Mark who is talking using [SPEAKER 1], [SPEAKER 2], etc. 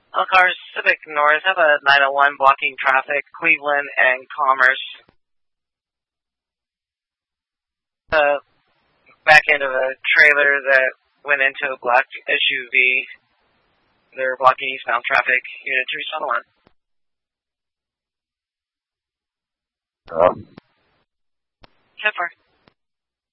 [SPEAKER 1] All cars, Civic North, have a 901 blocking traffic, Cleveland and Commerce. Back end of a trailer that went into a black SUV. They're blocking eastbound traffic, Unit 3 Sun 1. 10-4.